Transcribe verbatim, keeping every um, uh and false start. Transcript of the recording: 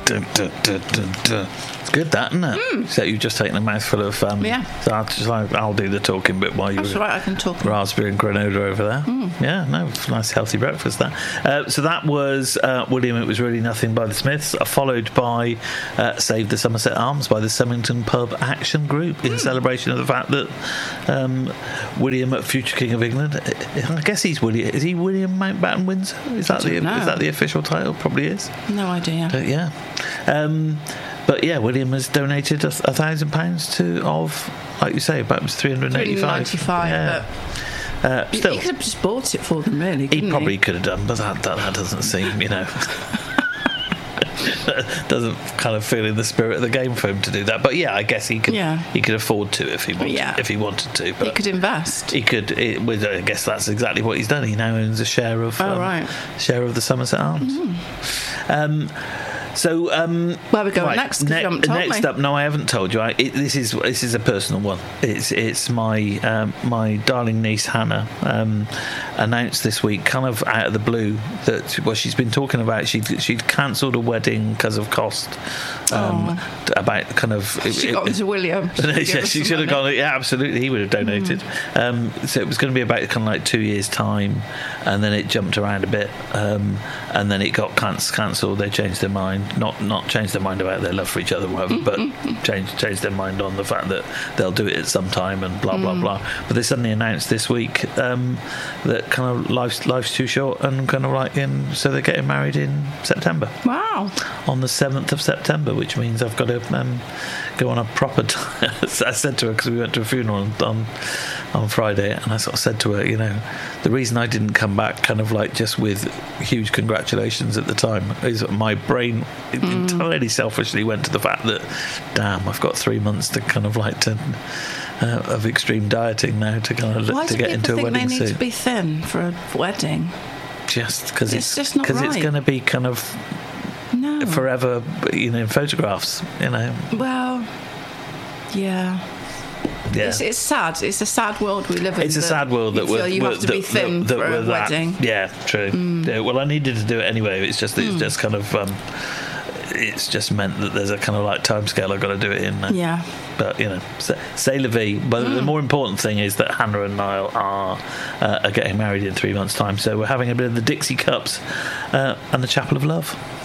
Dun, dun, dun, dun, dun. It's good, that, isn't it? Mm. So you've just taken a mouthful of. Um, yeah. So I'll, just, I'll do the talking bit while you. That's right. I can talk. Raspberry and granola over there. Mm. Yeah, no, nice healthy breakfast. That. Uh, so that was uh, William. It Was Really Nothing by the Smiths, uh, followed by uh, Save the Somerset Arms by the Symington Pub Action Group in mm. celebration of the fact that um, William, future King of England. I guess he's William. Is he William Mountbatten Windsor? Is that the know. is that the official title? Probably is. No idea. But yeah. Um, but yeah, William has donated a, a thousand pounds to of, like you say, about three hundred eighty-five. three hundred ninety-five. Yeah. But uh, he, still, he could have just bought it for them, really. He probably he? could have done, but that that, that doesn't seem, you know. Doesn't kind of feel in the spirit of the game for him to do that. But yeah, I guess he could. Yeah. He could afford to if he wanted. Yeah. If he wanted to, but he could invest. He could. It, with, I guess that's exactly what he's done. He now owns a share of. Oh um, right. Share of the Somerset Arms. Mm. Um, So, um, where we going right, next? Ne- you haven't told next me. up, no, I haven't told you. I, it, this is this is a personal one. It's it's my um, my darling niece Hannah um, announced this week, kind of out of the blue, that well, she's been talking about she she'd cancelled a wedding because of cost. Um, oh. About kind of she it, got it, into William. She, yeah, she should have gone. Yeah, absolutely, he would have donated. Mm. Um, so it was going to be about kind of like two years time, and then it jumped around a bit, um, and then it got cancelled. They changed their mind. Not not changed their mind about their love for each other, whatever, but changed changed their mind on the fact that they'll do it at some time and blah blah mm. blah. But they suddenly announced this week um, that kind of life's life's too short and kind of like in, so they're getting married in September. Wow! On the seventh of September, which means I've got to um, go on a proper. T- I said to her because we went to a funeral on, on on Friday, and I sort of said to her, you know, the reason I didn't come back kind of like just with huge congratulations at the time is that my brain mm. entirely selfishly went to the fact that, damn, I've got three months to kind of like to uh, of extreme dieting now to kind of Why to do get into a people wedding think they need suit. to be thin for a wedding? Just because it's just not because right. it's going to be kind of no. forever, you know, in photographs, you know. Well, yeah. Yeah. It's, it's sad. It's a sad world we live in. It's a sad world that you we're, feel you we're, have to that, be thin that, for that a that. wedding. Yeah, true. Mm. Yeah, well, I needed to do it anyway. It's just it's mm. just kind of um, it's just meant that there's a kind of like time scale I've got to do it in. Yeah. But you know, c'est la vie. But mm. the more important thing is that Hannah and Niall are uh, are getting married in three months' time. So we're having a bit of the Dixie Cups uh, and the Chapel of Love.